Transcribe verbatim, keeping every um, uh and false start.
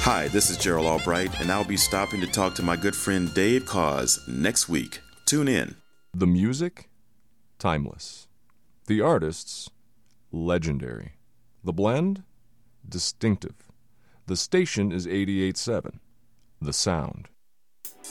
Hi, this is Gerald Albright, and I'll be stopping to talk to my good friend Dave Cause next week. Tune in. The music, timeless. The artists, legendary. The blend, distinctive. The station is eighty-eight point seven. The sound,